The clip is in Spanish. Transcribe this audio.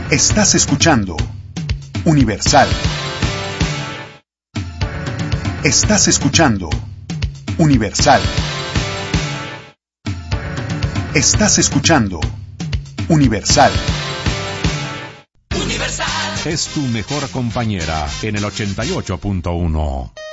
Estás escuchando Universal. Estás escuchando Universal. Estás escuchando Universal. Universal es tu mejor compañera en el 88.1.